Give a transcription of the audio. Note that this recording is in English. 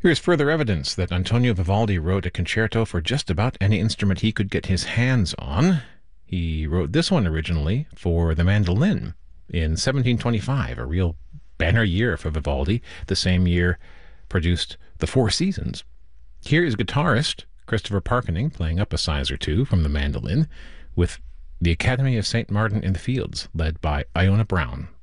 Here's further evidence that Antonio Vivaldi wrote a concerto for just about any instrument he could get his hands on. He wrote this one originally for the mandolin in 1725, a real banner year for Vivaldi. The same year produced The Four Seasons. Here is guitarist Christopher Parkening playing up a size or two from the mandolin with the Academy of St. Martin in the Fields, led by Iona Brown.